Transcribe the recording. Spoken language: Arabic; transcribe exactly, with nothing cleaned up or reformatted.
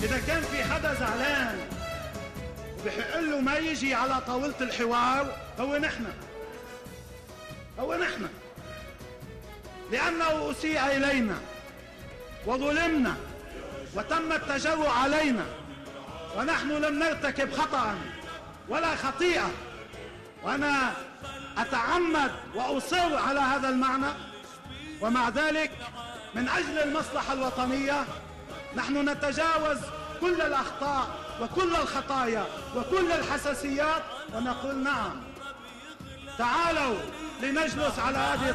إذا كان في حدا زعلان وبحق له ما يجي على طاولة الحوار هو نحن هو نحن لأنه أسيء إلينا وظلمنا وتم التجرؤ علينا، ونحن لم نرتكب خطأ ولا خطيئة. وأنا أتعمد وأصر على هذا المعنى، ومع ذلك من أجل المصلحة الوطنية نحن نتجاوز كل الأخطاء وكل الخطايا وكل الحساسيات ونقول نعم، تعالوا لنجلس على هذه